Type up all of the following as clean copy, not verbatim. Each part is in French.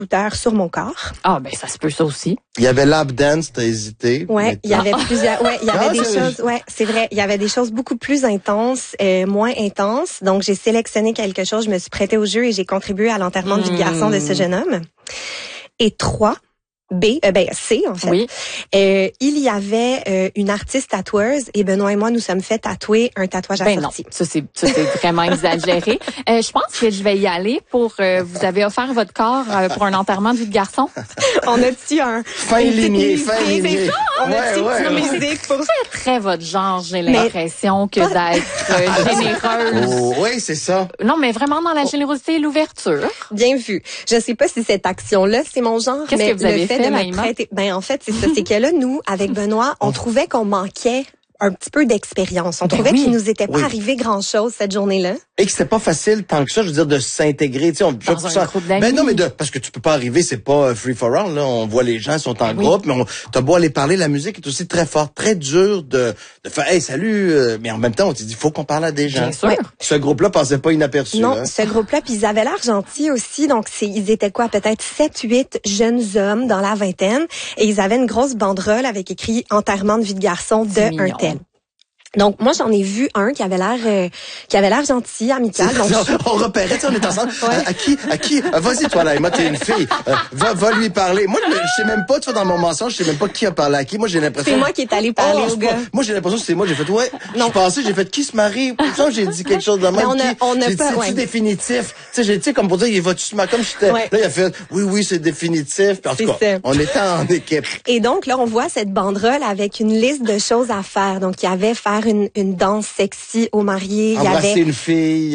scooter sur mon corps. Ah, ben ça se peut ça aussi. Il y avait lap dance, t'as hésité. Ouais, il y avait plusieurs. Ouais, il y avait des choses. Ouais, c'est vrai. Il y avait des choses beaucoup plus intenses, moins intenses. Donc j'ai sélectionné quelque chose. Je me suis prêtée au jeu et j'ai contribué à l'enterrement de vie de garçon de ce jeune homme. Et 3. C, en fait. Oui. Il y avait une artiste tatoueuse et Benoît et moi nous sommes fait tatouer un tatouage assorti. Non, ça c'est vraiment exagéré. Je pense que je vais y aller pour vous avez offert votre corps pour un enterrement de vie de garçon. On a-tu un fin ligné. C'est ça, on a-tu une musique pour ça. C'est très votre genre, j'ai l'impression que d'être généreuse. Oh, oui, c'est ça. Non, mais vraiment dans la générosité et l'ouverture. Bien vu. Je sais pas si cette action-là c'est mon genre, Qu'est-ce mais que vous avez fait? En fait, c'est ça. C'est que là, nous, avec Benoît, on trouvait qu'on manquait un petit peu d'expérience. On trouvait qu'il nous était pas arrivé grand-chose cette journée-là. Et que c'était pas facile tant que ça, je veux dire, de s'intégrer. Tu sais, dans un groupe d'amis. Ben non, mais parce que tu peux pas arriver, c'est pas free for all, là. On voit les gens, ils sont en groupe, mais t'as beau aller parler, la musique est aussi très forte, très dur de faire, hey, salut, mais en même temps, on s'est dit, faut qu'on parle à des gens. Bien sûr. Ouais. Ce groupe-là passait pas inaperçu. Non, hein. ce groupe-là, puis ils avaient l'air gentils aussi. Donc, ils étaient quoi? Peut-être 7-8 jeunes hommes dans la vingtaine. Et ils avaient une grosse banderole avec écrit enterrement de vie de garçon de un tel. Donc moi j'en ai vu un qui avait l'air gentil, amical. Donc on repérait, on est ensemble. À qui vas-y toi là, moi t'es une fille. Va lui parler. Moi je sais même pas, tu vois, dans mon mensonge, je sais même pas qui a parlé à qui. Moi j'ai l'impression. C'est moi qui est allé parler au gars. Moi j'ai l'impression que c'est moi, j'ai fait je suis passé, j'ai fait qui se marie. Pourtant j'ai dit quelque chose de même. On a pas c'est définitif. Tu sais comme pour dire il va-tu se marier comme j'étais. Là il a fait oui, c'est définitif. Puis en tout cas, on était en équipe. Et donc là on voit cette banderole avec une liste de choses à faire. Donc il y avait faire une danse sexy au marié, embrasser une fille,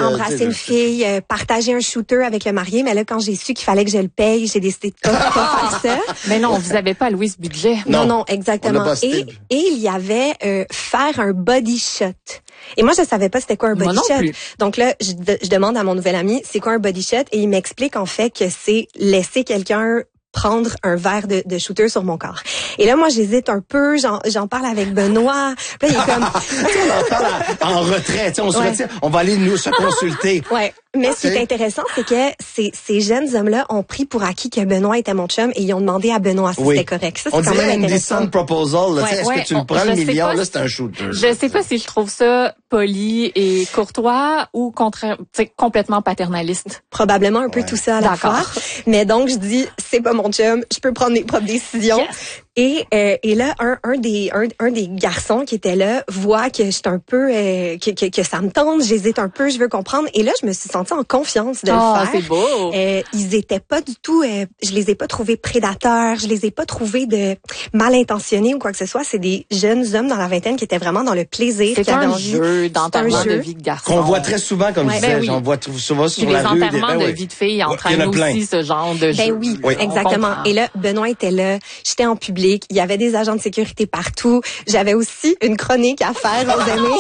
partager un shooter avec le marié, mais là quand j'ai su qu'il fallait que je le paye, j'ai décidé de pas faire ça. Mais non, vous avez pas loué ce budget. Non, exactement. Et il y avait faire un body shot. Et moi, je savais pas c'était quoi un body shot. Donc là, je demande à mon nouvel ami, c'est quoi un body shot? Et il m'explique en fait que c'est laisser quelqu'un prendre un verre de shooter sur mon corps. Et là, moi, j'hésite un peu, j'en parle avec Benoît. Puis là, il est comme... on en parle en retrait, on se retire, on va aller nous se consulter. Ouais. Mais ce qui est intéressant, c'est que ces jeunes hommes-là ont pris pour acquis que Benoît était mon chum et ils ont demandé à Benoît si c'était correct. Ça, c'est quand même intéressant. On dirait un proposal. Est-ce que tu me prends le million? Là, c'est un shooter. Je sais pas si je trouve ça poli et courtois ou complètement paternaliste. Probablement un peu tout ça à la fois. Mais donc, je dis, c'est pas mon chum, je peux prendre mes propres décisions. Yes. Et là, un des garçons qui était là voit que j'étais un peu que ça me tente, j'hésite un peu, je veux comprendre. Et là, je me suis sentie en confiance de le faire. C'est beau. Ils étaient pas du tout, je les ai pas trouvés prédateurs, je les ai pas trouvés de mal intentionnés ou quoi que ce soit. C'est des jeunes hommes dans la vingtaine qui étaient vraiment dans le plaisir. C'est un jeu d'enterrement de vie de garçon. Qu'on voit très souvent, comme je disais, j'en vois souvent sur la rue. Les enterrements de vie de filles entraînent aussi ce genre de jeu. Oui, exactement. Et là, Benoît était là, j'étais en public. Il y avait des agents de sécurité partout. J'avais aussi une chronique à faire aux amis.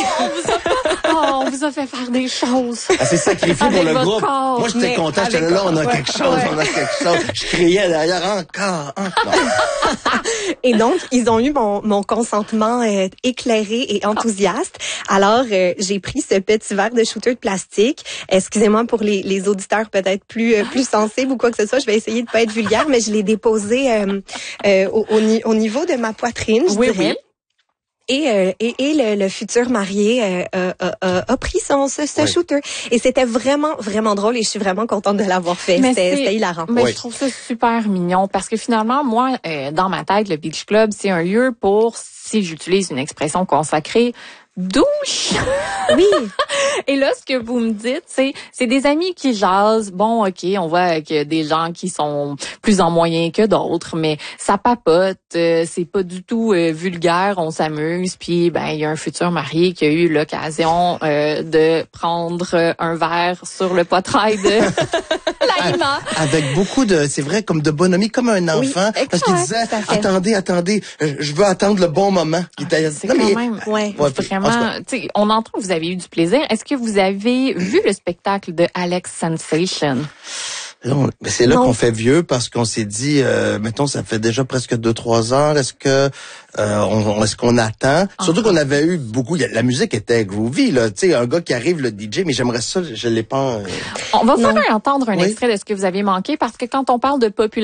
On vous a fait faire des choses. C'est sacrifié pour le groupe. Moi, j'étais content. J'étais là, on a quelque chose, on a quelque chose. Je criais derrière, encore. Et donc, ils ont eu mon consentement éclairé et enthousiaste. Alors, j'ai pris ce petit verre de shooter de plastique. Excusez-moi pour les auditeurs peut-être plus sensibles ou quoi que ce soit. Je vais essayer de pas être vulgaire, mais je l'ai déposé au niveau de ma poitrine, je dirais. Oui. Et le futur marié a pris ce shooter. Et c'était vraiment, vraiment drôle et je suis vraiment contente de l'avoir fait. C'était hilarant. Mais je trouve ça super mignon parce que finalement, moi, dans ma tête, le Beach Club, c'est un lieu pour, si j'utilise une expression consacrée, douche. Oui. Et là, ce que vous me dites, c'est des amis qui jasent. Bon, OK, on voit que des gens qui sont plus en moyen que d'autres, mais ça papote, c'est pas du tout vulgaire, on s'amuse. Puis, il y a un futur marié qui a eu l'occasion de prendre un verre sur le poitrail de Laïma. Avec beaucoup c'est vrai, comme de bonhomie, comme un enfant. Oui, parce qu'il disait, attendez, je veux attendre le bon moment. C'est quand même, vraiment, on entend que vous avez eu du plaisir. Est-ce que vous avez vu le spectacle de Alex Sensation? Non, mais c'est là qu'on fait vieux parce qu'on s'est dit, mettons, ça fait déjà presque 2-3 ans. Est-ce qu'on attend? Surtout qu'on avait eu beaucoup. La musique était groovy, là. Tu sais, un gars qui arrive, le DJ, mais j'aimerais ça, je l'ai pas. On va faire entendre un extrait de ce que vous avez manqué parce que quand on parle de popularité.